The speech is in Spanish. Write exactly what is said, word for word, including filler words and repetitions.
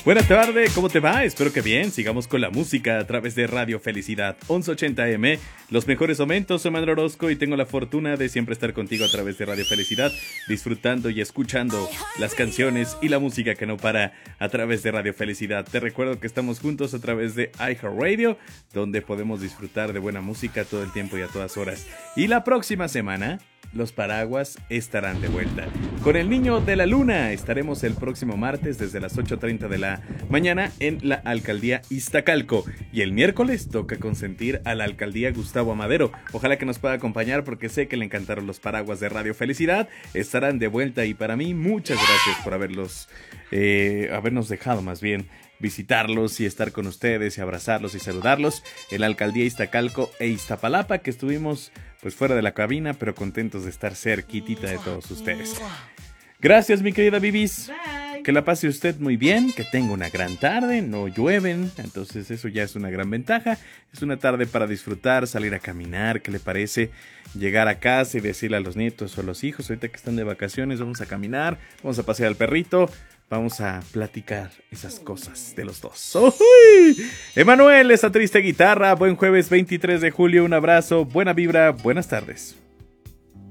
Buenas tardes, ¿cómo te va? Espero que bien. Sigamos con la música a través de Radio Felicidad once ochenta eme. Los mejores momentos, soy Manuel Orozco y tengo la fortuna de siempre estar contigo a través de Radio Felicidad, disfrutando y escuchando las canciones y la música que no para a través de Radio Felicidad. Te recuerdo que estamos juntos a través de iHeartRadio, donde podemos disfrutar de buena música todo el tiempo y a todas horas. Y la próxima semana, los paraguas estarán de vuelta. Con el Niño de la Luna estaremos el próximo martes desde las ocho treinta de la mañana en la Alcaldía Iztacalco. Y el miércoles toca consentir a la Alcaldía Gustavo Amadero. Ojalá que nos pueda acompañar porque sé que le encantaron los paraguas de Radio Felicidad. Estarán de vuelta y para mí muchas gracias por haberlos, eh, habernos dejado más bien visitarlos y estar con ustedes y abrazarlos y saludarlos en la Alcaldía Iztacalco e Iztapalapa, que estuvimos pues fuera de la cabina, pero contentos de estar cerquitita de todos ustedes. Gracias, mi querida Bibis. Bye. Que la pase usted muy bien, que tenga una gran tarde, no llueven, entonces eso ya es una gran ventaja. Es una tarde para disfrutar, salir a caminar, ¿qué le parece? Llegar a casa y decirle a los nietos o a los hijos, ahorita que están de vacaciones, vamos a caminar, vamos a pasear al perrito. Vamos a platicar esas cosas de los dos. ¡Uy! Emanuel, esa triste guitarra. Buen jueves veintitrés de julio. Un abrazo, buena vibra, buenas tardes.